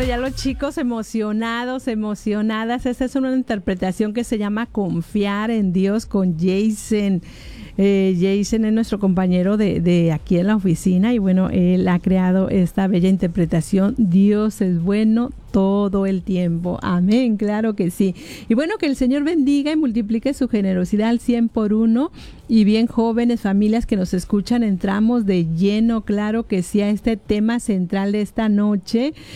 Bueno, ya los chicos emocionados, emocionadas. Esa es una interpretación que se llama Confiar en Dios con Jason. Jason es nuestro compañero de aquí en la oficina y bueno, él ha creado esta bella interpretación. Dios es bueno todo el tiempo. Amén, claro que sí. Y bueno, que el Señor bendiga y multiplique su generosidad al 100 por 1. Y bien, jóvenes, familias que nos escuchan, entramos de lleno, claro que sí, a este tema central de esta noche.